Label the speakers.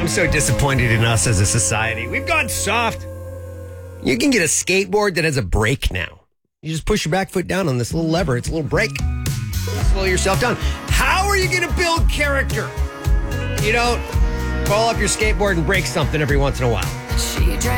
Speaker 1: so disappointed in us as a society. We've gone soft. You can get a skateboard that has a brake now. You just push your back foot down on this little lever. It's a little brake. Slow yourself down. How are you going to build character? You don't fall off your skateboard and break something every once in a while.
Speaker 2: She drank